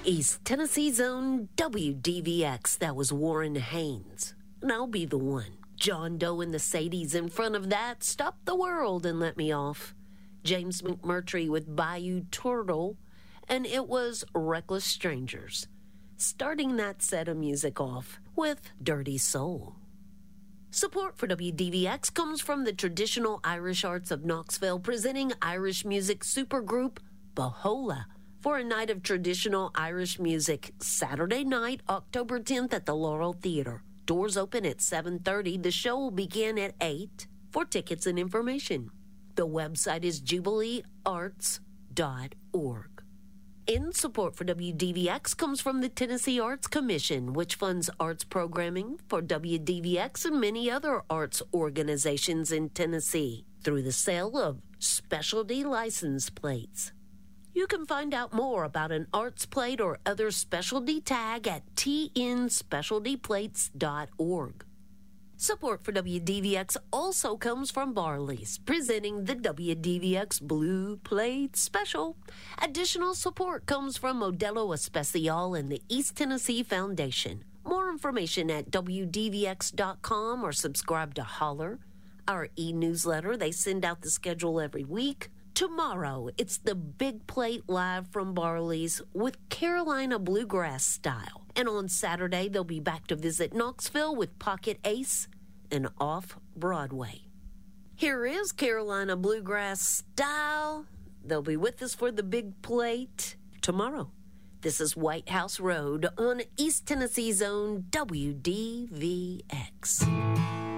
East Tennessee's own WDVX. That was Warren Haynes. And I'll be the one. John Doe and the Sadies in front of that. Stop the World and Let Me Off. James McMurtry with Bayou Turtle. And it was Reckless Strangers. Starting that set of music off with Dirty Soul. Support for WDVX comes from the Traditional Irish Arts of Knoxville, presenting Irish music supergroup Bahola for a night of traditional Irish music Saturday night, October 10th at the Laurel Theater. Doors open at 7:30. The show will begin at 8. For tickets and information, the website is jubileearts.org. In support for WDVX comes from the Tennessee Arts Commission, which funds arts programming for WDVX and many other arts organizations in Tennessee through the sale of specialty license plates. You can find out more about an arts plate or other specialty tag at tnspecialtyplates.org. Support for WDVX also comes from Barley's, presenting the WDVX Blue Plate Special. Additional support comes from Modelo Especial and the East Tennessee Foundation. More information at WDVX.com or subscribe to Holler, our e-newsletter. They send out the schedule every week. Tomorrow, it's the Big Plate live from Barley's with Carolina Bluegrass style. And on Saturday, they'll be back to visit Knoxville with Pocket Ace and Off-Broadway. Here is Carolina Bluegrass style. They'll be with us for the Big Plate tomorrow. This is White House Road on East Tennessee's own WDVX.